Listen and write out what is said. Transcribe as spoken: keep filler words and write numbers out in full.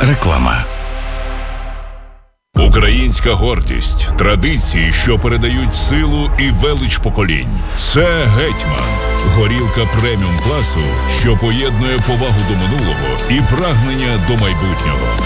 Реклама. Українська гордість, традиції, що передають силу і велич поколінь. Це «Гетьман» – горілка преміум класу, що поєднує повагу до минулого і прагнення до майбутнього.